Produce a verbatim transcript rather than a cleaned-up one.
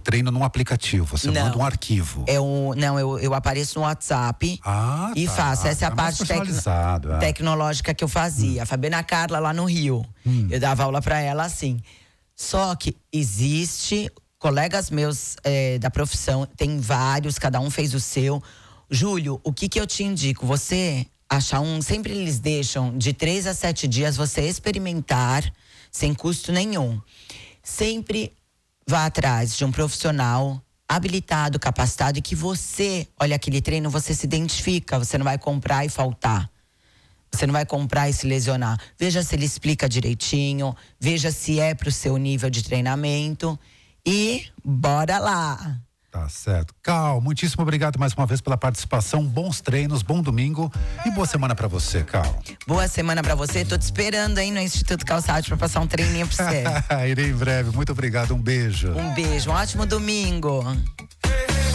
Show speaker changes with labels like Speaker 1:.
Speaker 1: treino num aplicativo, você
Speaker 2: não,
Speaker 1: manda um arquivo.
Speaker 2: É um, não, eu, eu apareço no WhatsApp
Speaker 1: ah,
Speaker 2: e
Speaker 1: tá.
Speaker 2: faço. Essa é a
Speaker 1: é
Speaker 2: parte tec
Speaker 1: é.
Speaker 2: tecnológica que eu fazia. Hum. A Fabiana Carla lá no Rio. Hum. Eu dava aula pra ela assim. Só que existe, colegas meus é, da profissão, tem vários, cada um fez o seu. Júlio, o que que eu te indico? Você achar um, sempre eles deixam de três a sete dias você experimentar, sem custo nenhum. Sempre vá atrás de um profissional habilitado, capacitado, e que você, olha, aquele treino, você se identifica, você não vai comprar e faltar. Você não vai comprar e se lesionar. Veja se ele explica direitinho, veja se é pro seu nível de treinamento e bora lá!
Speaker 1: Tá certo. Cal, muitíssimo obrigado mais uma vez pela participação, bons treinos, bom domingo e boa semana pra você, Cal.
Speaker 2: Boa semana pra você, tô te esperando aí no Instituto Calçados pra passar um treininho pra você.
Speaker 1: Irei em breve, muito obrigado, um beijo.
Speaker 2: Um beijo, um ótimo domingo.